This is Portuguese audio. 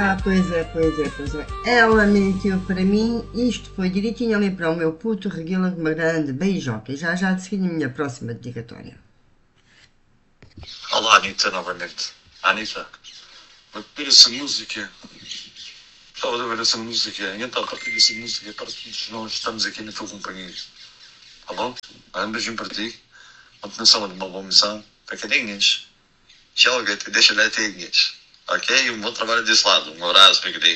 Pois é. Ela mentiu para mim, isto foi direitinho ali para o meu puto, reguila de uma grande beijoca. E já de seguir a minha próxima dedicatória. Olá, Anitta, novamente. Anitta, vai pedir essa música. Estava a ver essa música. Então, para pedir essa música, para todos nós estamos aqui na tua companhia. Tá bom? Um beijinho para ti. Continuação de uma boa missão. Pecadinhas. Joga-te, deixa-lhe atinhas. Ok? Um bom trabalho desse lado. Um abraço, pecadinho.